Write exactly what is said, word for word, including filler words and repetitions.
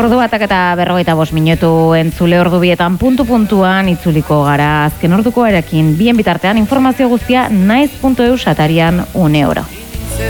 Ordu batak eta berrogeita bost minutu entzule ordu bietan puntu-puntuan itzuliko gara azken orduko erekin. Bien bitartean informazio guztia naiz puntu eus atarian une oro.